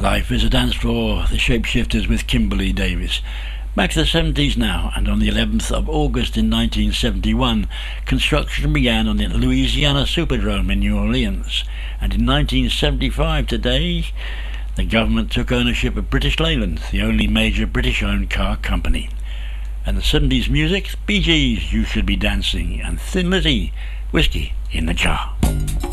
Life is a dance floor, the Shapeshifters with Kimberly Davis. Back to the 70s now, and on the 11th of August in 1971, construction began on the Louisiana Superdome in New Orleans. And in 1975 today, the government took ownership of British Leyland, the only major British-owned car company. And the 70s music, Bee Gees, You Should Be Dancing, and Thin Lizzy, Whiskey in the Jar.